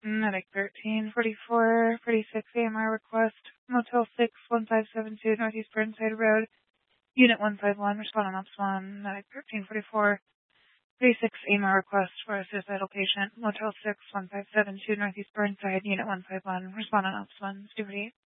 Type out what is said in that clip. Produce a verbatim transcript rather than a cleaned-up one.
Medic thirteen forty-four, forty-six A M R request, Motel six, one five seven two, Northeast Burnside Road, Unit one five one, respond on Ops one, Medic thirteen forty-four, forty-six A M R request for a suicidal patient, Motel six, one five seven two, Northeast Burnside, Unit one five one, respond on Ops one, Stewart eight.